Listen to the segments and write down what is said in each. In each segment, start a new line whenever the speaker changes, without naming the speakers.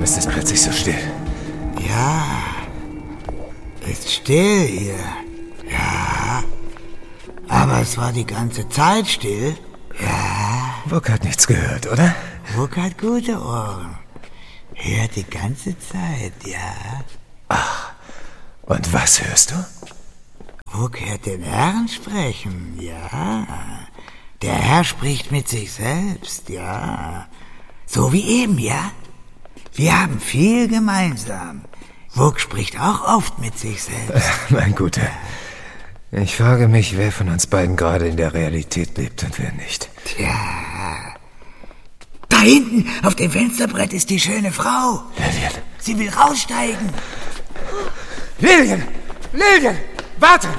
ist es plötzlich so still?
Ja, ist still hier. Ja, aber es war die ganze Zeit still. Ja.
Vuk hat nichts gehört, oder?
Vuk hat gute Ohren. Hört die ganze Zeit, ja.
Ach, und was hörst du?
Vuk hört den Herrn sprechen, ja. Der Herr spricht mit sich selbst, ja. So wie eben, ja. Wir haben viel gemeinsam. Vuk spricht auch oft mit sich selbst.
Mein Guter. Ich frage mich, wer von uns beiden gerade in der Realität lebt und wer nicht.
Tja. Da hinten auf dem Fensterbrett ist die schöne Frau.
Lillian.
Sie will raussteigen.
Lillian! Lillian! Warte!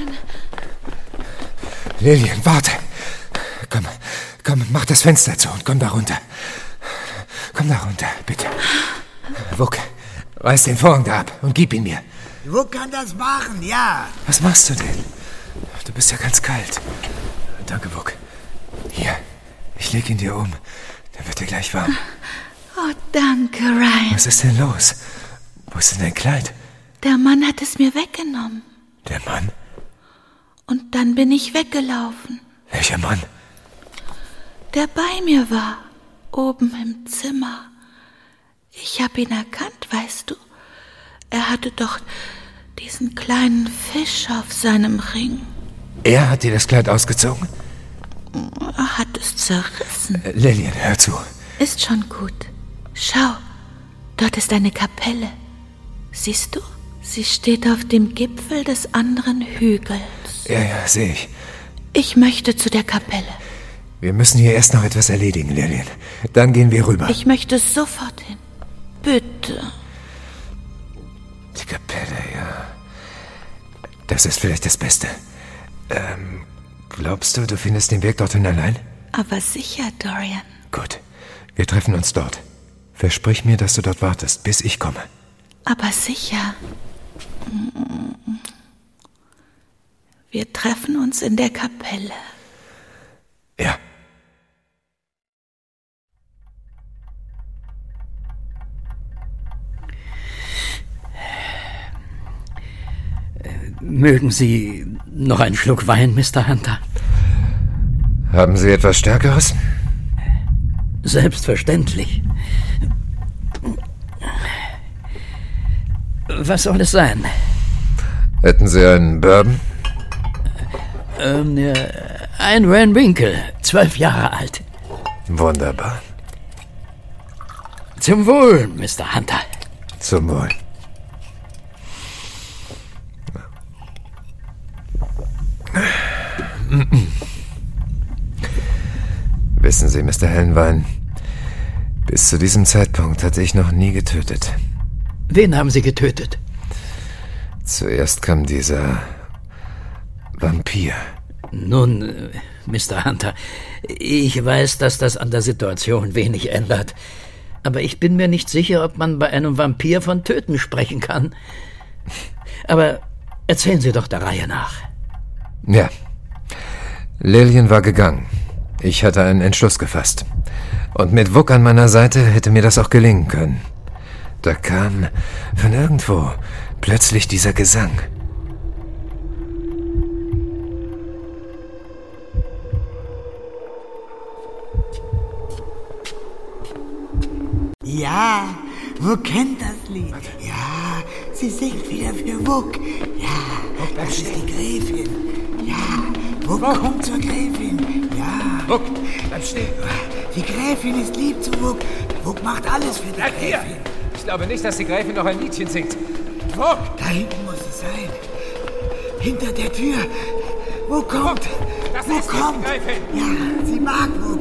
Lillian, warte! Komm, mach das Fenster zu und komm da runter. Komm da runter, bitte. Vuk, reiß den Vorhang da ab und gib ihn mir.
Vuk kann das machen, ja.
Was machst du denn? Du bist ja ganz kalt. Danke, Vuk. Hier, ich leg ihn dir um. Dann wird dir gleich warm.
Oh, danke, Ryan.
Was ist denn los? Wo ist denn dein Kleid?
Der Mann hat es mir weggenommen.
Der Mann?
Und dann bin ich weggelaufen.
Welcher Mann?
Der bei mir war, oben im Zimmer. Ich hab ihn erkannt, weißt du? Er hatte doch diesen kleinen Fisch auf seinem Ring.
Er hat dir das Kleid ausgezogen?
Er hat es zerrissen.
Lillian, hör zu.
Ist schon gut. Schau, dort ist eine Kapelle. Siehst du? Sie steht auf dem Gipfel des anderen Hügels.
Ja, sehe ich.
Ich möchte zu der Kapelle.
Wir müssen hier erst noch etwas erledigen, Lillian. Dann gehen wir rüber.
Ich möchte sofort hin. Bitte.
Die Kapelle, ja. Das ist vielleicht das Beste. Glaubst du, du findest den Weg dorthin allein?
Aber sicher, Dorian.
Gut, wir treffen uns dort. Versprich mir, dass du dort wartest, bis ich komme.
Aber sicher. Wir treffen uns in der Kapelle.
Ja.
Mögen Sie noch einen Schluck Wein, Mr. Hunter?
Haben Sie etwas Stärkeres?
Selbstverständlich. Was soll es sein?
Hätten Sie einen Bourbon?
Ein Ranwinkel, 12 Jahre alt.
Wunderbar.
Zum Wohl, Mr. Hunter.
Zum Wohl. Wissen Sie, Mr. Hellenwein, bis zu diesem Zeitpunkt hatte ich noch nie getötet.
Wen haben Sie getötet?
Zuerst kam dieser Vampir.
Nun, Mr. Hunter, ich weiß, dass das an der Situation wenig ändert. Aber ich bin mir nicht sicher, ob man bei einem Vampir von Töten sprechen kann. Aber erzählen Sie doch der Reihe nach.
Ja. Lillian war gegangen. Ich hatte einen Entschluss gefasst. Und mit Vuk an meiner Seite hätte mir das auch gelingen können. Da kam von irgendwo plötzlich dieser Gesang.
Ja, Vuk kennt das Lied. Ja, sie singt wieder für Vuk. Ja, das ist die Gräfin. Ja, Vuk kommt zur Gräfin. Ja.
Vuk, bleib stehen.
Die Gräfin ist lieb zu Vuk. Vuk macht alles für die
Bleib hier!
Gräfin.
Ich glaube nicht, dass die Gräfin noch ein Liedchen singt. Vuk!
Da hinten muss es sein. Hinter der Tür. Vuk kommt.
Das
Vuk
ist die
kommt.
Gräfin.
Ja, sie mag Vuk.